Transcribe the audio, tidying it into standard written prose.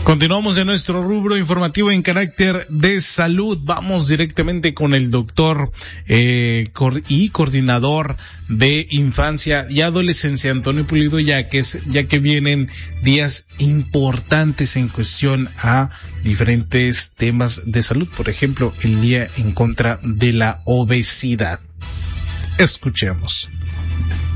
Continuamos en nuestro rubro informativo en carácter de salud. Vamos directamente con el doctor y coordinador de infancia y adolescencia, Antonio Pulido, ya que vienen días importantes en cuestión a diferentes temas de salud. Por ejemplo, el día en contra de la obesidad. Escuchemos.